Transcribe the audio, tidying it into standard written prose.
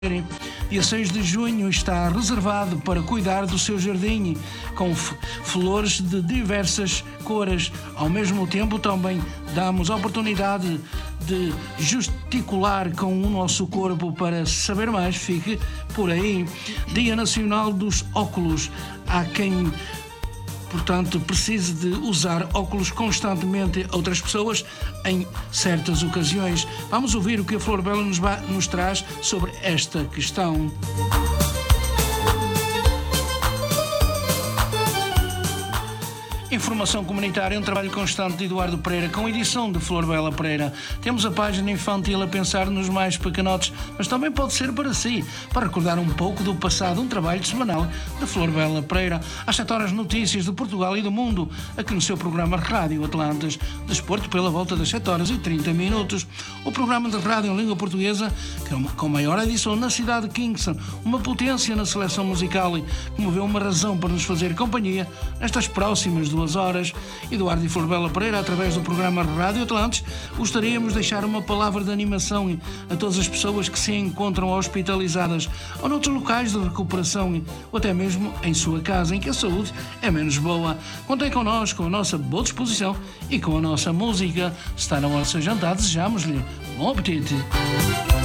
Dia 6 de junho está reservado para cuidar do seu jardim com flores de diversas cores. Ao mesmo tempo, também damos a oportunidade de gesticular com o nosso corpo para saber mais. Fique por aí. Dia Nacional dos Óculos. Há quem, portanto, precise de usar óculos constantemente. Outras pessoas em certas ocasiões. Vamos ouvir o que a Flor Bela nos traz sobre esta questão. Informação comunitária, um trabalho constante de Eduardo Pereira, com edição de Flor Bela Pereira. Temos a página infantil a pensar nos mais pequenotes, mas também pode ser para si, para recordar um pouco do passado, um trabalho semanal de Flor Bela Pereira. Às 7 horas, notícias de Portugal e do mundo, aqui no seu programa Rádio Atlantis. Desporto pela volta das 7 horas e 30 minutos. O programa de rádio em língua portuguesa, com maior edição na cidade de Kingston, uma potência na seleção musical e como vê uma razão para nos fazer companhia nestas próximas 2 horas. Eduardo e Flor Bela Pereira, através do programa Rádio Atlantis, gostaríamos de deixar uma palavra de animação a todas as pessoas que se encontram hospitalizadas ou noutros locais de recuperação ou até mesmo em sua casa, em que a saúde é menos boa. Contem connosco, com a nossa boa disposição e com a nossa música. Se está na hora do seu jantar, desejamos-lhe bom apetite.